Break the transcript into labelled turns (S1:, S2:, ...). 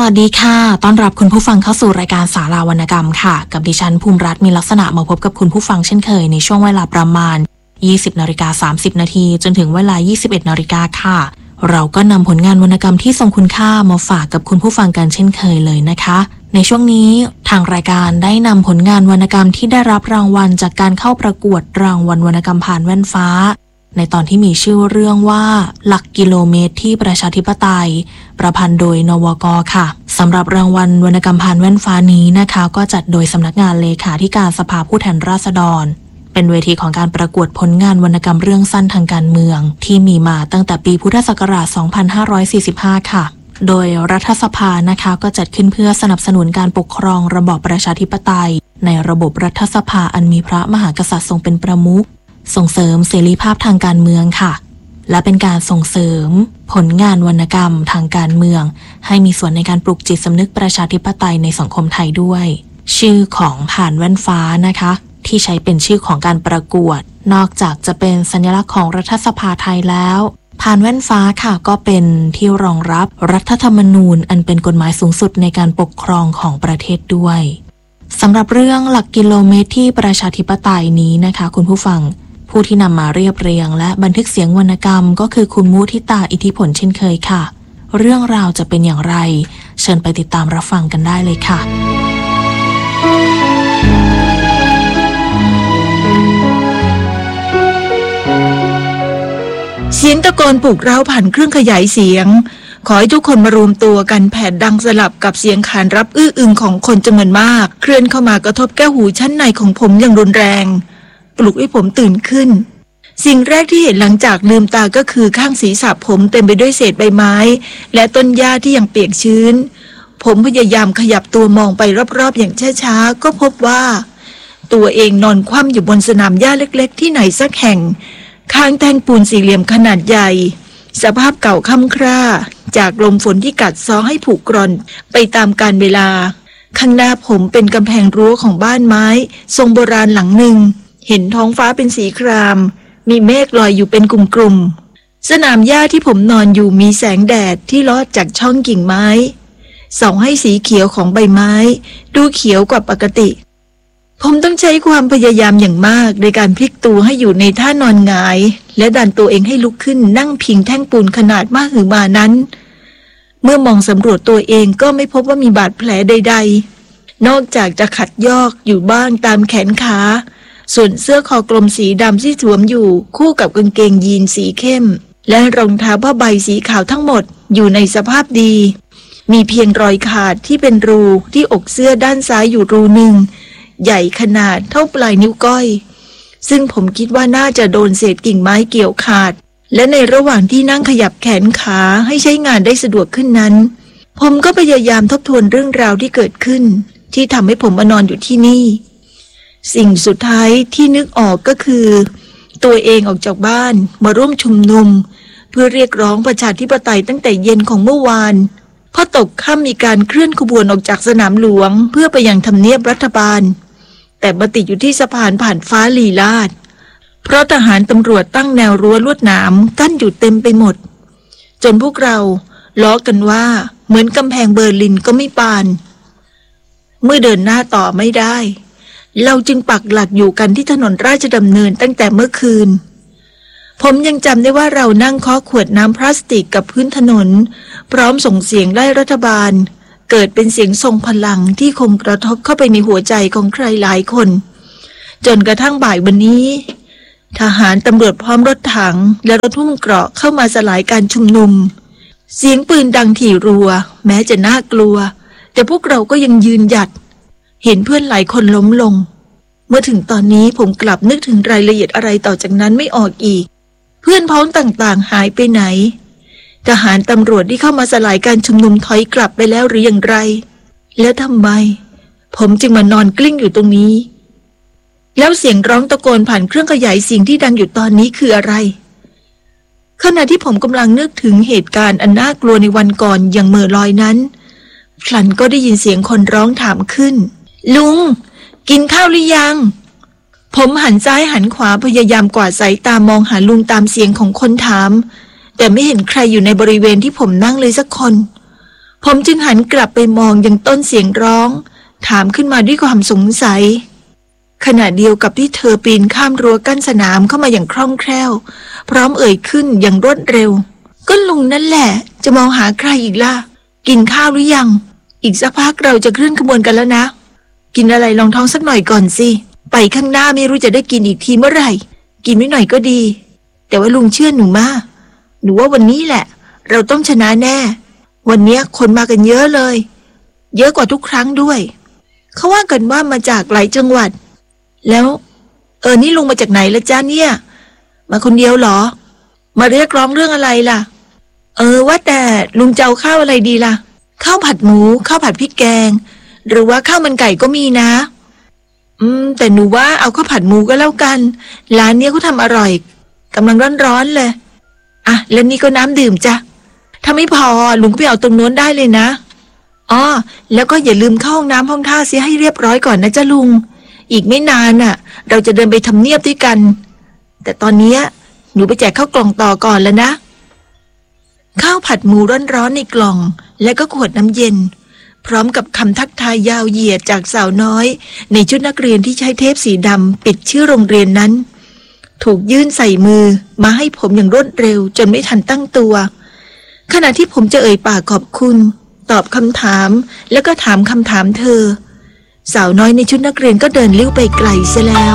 S1: วัสดีค่ะต้อนรับคุณผู้ฟังเข้าสู่รายการสาราวรรณกรรมค่ะกับดิฉันภูมิรัตน์มีลักษณะมาพบกับคุณผู้ฟังเช่นเคยในช่วงเวลาประมาณ 20:30 นาทีจนถึงเวลา 21 นาฬิกาค่ะเราก็นำผลงานวรรณกรรมที่ทรงคุณค่ามาฝากกับคุณผู้ฟังกันเช่นเคยเลยนะคะในช่วงนี้ทางรายการได้นำผลงานวรรณกรรมที่ได้รับรางวัลจากการเข้าประกวดรางวัลวรรณกรรมผ่านแว่นฟ้าในตอนที่มีชื่อเรื่องว่าหลักกิโลเมตรที่ประชาธิปไตยประพันธ์โดยนวก.ค่ะสำหรับรางวัลวรรณกรรมผ่านแว่นฟ้านี้นะคะก็จัดโดยสำนักงานเลขาธิการสภาผู้แทนราษฎรเป็นเวทีของการประกวดผลงานวรรณกรรมเรื่องสั้นทางการเมืองที่มีมาตั้งแต่ปีพุทธศักราช 2545 ค่ะโดยรัฐสภานะคะก็จัดขึ้นเพื่อสนับสนุนการปกครองระบอบประชาธิปไตยในระบบรัฐสภาอันมีพระมหากษัตริย์ทรงเป็นประมุขส่งเสริมเสรีภาพทางการเมืองค่ะและเป็นการส่งเสริมผลงานวรรณกรรมทางการเมืองให้มีส่วนในการปลุกจิตสำนึกประชาธิปไตยในสังคมไทยด้วยชื่อของผ่านแว่นฟ้านะคะที่ใช้เป็นชื่อของการประกวดนอกจากจะเป็นสัญลักษณ์ของรัฐสภาไทยแล้วผ่านแว่นฟ้าค่ะก็เป็นที่รองรับรัฐธรรมนูญอันเป็นกฎหมายสูงสุดในการปกครองของประเทศด้วยสำหรับเรื่องหลักกิโลเมตรที่ประชาธิปไตยนี้นะคะคุณผู้ฟังผู้ที่นำมาเรียบเรียงและบันทึกเสียงวรรณกรรมก็คือคุณมุทิตาอิทธิผลเช่นเคยค่ะเรื่องราวจะเป็นอย่างไรเชิญไปติดตามรับฟังกันได้เลยค่ะ
S2: เสียงตะโกนปลุกเร้าผ่านเครื่องขยายเสียงขอให้ทุกคนมารวมตัวกันแผดดังสลับกับเสียงขานรับอื้ออึงของคนจำนวนมากเคลื่อนเข้ามากระทบแก้วหูชั้นในของผมอย่างรุนแรงปลุกให้ผมตื่นขึ้นสิ่งแรกที่เห็นหลังจากลืมตาก็คือข้างศีรษะผมเต็มไปด้วยเศษใบไม้และต้นหญ้าที่ยังเปียกชื้นผมพยายามขยับตัวมองไปรอบๆอย่างช้าๆก็พบว่าตัวเองนอนคว่ำอยู่บนสนามหญ้าเล็กๆที่ไหนสักแห่งข้างแท่งปูนสี่เหลี่ยมขนาดใหญ่สภาพเก่าค่ำคร่าจากลมฝนที่กัดเซาะให้ผุกร่อนไปตามกาลเวลาข้างหน้าผมเป็นกำแพงรั้วของบ้านไม้ทรงโบราณหลังหนึ่งเห็นท้องฟ้าเป็นสีครามมีเมฆลอยอยู่เป็นกลุ่มๆสนามหญ้าที่ผมนอนอยู่มีแสงแดดที่ลอดจากช่องกิ่งไม้ส่องให้สีเขียวของใบไม้ดูเขียวกว่าปกติผมต้องใช้ความพยายามอย่างมากในการพลิกตัวให้อยู่ในท่านอนหงายและดันตัวเองให้ลุกขึ้นนั่งพิงแท่งปูนขนาดมหึมานั้นเมื่อมองสำรวจตัวเองก็ไม่พบว่ามีบาดแผลใดๆนอกจากจะขัดยอกอยู่บ้างตามแขนขาส่วนเสื้อคอกลมสีดำที่สวมอยู่คู่กับกางเกงยีนสีเข้มและรองเท้าผ้าใบสีขาวทั้งหมดอยู่ในสภาพดีมีเพียงรอยขาดที่เป็นรูที่อกเสื้อด้านซ้ายอยู่รูหนึ่งใหญ่ขนาดเท่าปลายนิ้วก้อยซึ่งผมคิดว่าน่าจะโดนเศษกิ่งไม้เกี่ยวขาดและในระหว่างที่นั่งขยับแขนขาให้ใช้งานได้สะดวกขึ้นนั้นผมก็พยายามทบทวนเรื่องราวที่เกิดขึ้นที่ทำให้ผมมานอนอยู่ที่นี่สิ่งสุดท้ายที่นึกออกก็คือตัวเองออกจากบ้านมาร่วมชุมนุมเพื่อเรียกร้องประชาธิปไตยตั้งแต่เย็นของเมื่อวานพอตกค่ำมีการเคลื่อนขบวนออกจากสนามหลวงเพื่อไปยังทำเนียบรัฐบาลแต่มาติดอยู่ที่สะพานผ่านฟ้าลีลาศเพราะทหารตำรวจตั้งแนวรั้วลวดหนามกั้นอยู่เต็มไปหมดจนพวกเราล้อกันว่าเหมือนกำแพงเบอร์ลินก็ไม่ปานเมื่อเดินหน้าต่อไม่ได้เราจึงปักหลักอยู่กันที่ถนนราชดำเนินตั้งแต่เมื่อคืนผมยังจำได้ว่าเรานั่งเคาะขวดน้ำพลาสติกกับพื้นถนนพร้อมส่งเสียงไล่รัฐบาลเกิดเป็นเสียงทรงพลังที่คงกระทบเข้าไปในหัวใจของใครหลายคนจนกระทั่งบ่ายวันนี้ทหารตำรวจพร้อมรถถังและรถหุ้มเกราะเข้ามาสลายการชุมนุมเสียงปืนดังถี่รัวแม้จะน่ากลัวแต่พวกเราก็ยังยืนหยัดเห็นเพื่อนหลายคนล้มลงเมื่อถึงตอนนี้ผมกลับนึกถึงรายละเอียดอะไรต่อจากนั้นไม่ออกอีกเพื่อนพ้องต่างๆหายไปไหนทหารตำรวจที่เข้ามาสลายการชุมนุมถอยกลับไปแล้วหรืออย่างไรแล้วทำไมผมจึงมานอนกลิ้งอยู่ตรงนี้แล้วเสียงร้องตะโกนผ่านเครื่องขยายเสียงที่ดังอยู่ตอนนี้คืออะไรขณะที่ผมกำลังนึกถึงเหตุการณ์อันน่ากลัวในวันก่อนอย่างเหม่อลอยนั้นพลันก็ได้ยินเสียงคนร้องถามขึ้นลุงกินข้าวหรือยังผมหันซ้ายหันขวาพยายามกวาดสายตามองหาลุงตามเสียงของคนถามแต่ไม่เห็นใครอยู่ในบริเวณที่ผมนั่งเลยสักคนผมจึงหันกลับไปมองยังต้นเสียงร้องถามขึ้นมาด้วยความสงสัยขณะเดียวกับที่เธอปีนข้ามรั้วกั้นสนามเข้ามาอย่างคล่องแคล่วพร้อมเอ่ยขึ้นอย่างรวดเร็วก็ลุงนั่นแหละจะมองหาใครอีกล่ะกินข้าวหรือยังอีกสักพักเราจะเคลื่อนขบวนกันแล้วนะกินอะไรรองท้องสักหน่อยก่อนสิไปข้างหน้าไม่รู้จะได้กินอีกทีเมื่อไหร่กินไม่หน่อยก็ดีแต่ว่าลุงเชื่อหนูมาหนูว่าวันนี้แหละเราต้องชนะแน่วันนี้คนมากันเยอะเลยเยอะกว่าทุกครั้งด้วยเขาว่ากันว่ามาจากหลายจังหวัดแล้วนี่ลุงมาจากไหนละจ้าเนี่ยมาคนเดียวเหรอมาเรียกร้องเรื่องอะไรล่ะว่าแต่ลุงจะเอาข้าวอะไรดีล่ะข้าวผัดหมูข้าวผัดพริกแกงหรือว่าข้าวมันไก่ก็มีนะแต่หนูว่าเอาข้าวผัดหมูก็แล้วกันร้านเนี้ยเขาทำอร่อยกำลังร้อนๆเลยอ่ะแล้วนี่ก็น้ำดื่มจ้ะถ้าไม่พอลุงก็ไปเอาตรงโน้นได้เลยนะอ๋อแล้วก็อย่าลืมเข้าห้องน้ำห้องท่าเสียให้เรียบร้อยก่อนนะจ้ะลุงอีกไม่นานน่ะเราจะเดินไปทำเนียบด้วยกันแต่ตอนนี้หนูไปแจกข้าวกล่องต่อก่อนแล้วนะข้าวผัดหมูร้อนๆในกล่องและก็ขวดน้ำเย็นพร้อมกับคำทักทายยาวเหยียดจากสาวน้อยในชุดนักเรียนที่ใช้เทปสีดำปิดชื่อโรงเรียนนั้นถูกยื่นใส่มือมาให้ผมอย่างรวดเร็วจนไม่ทันตั้งตัวขณะที่ผมจะเอ่ยปากขอบคุณตอบคำถามแล้วก็ถามคำถามเธอสาวน้อยในชุดนักเรียนก็เดินลิ้วไปไกลเสียแล้ว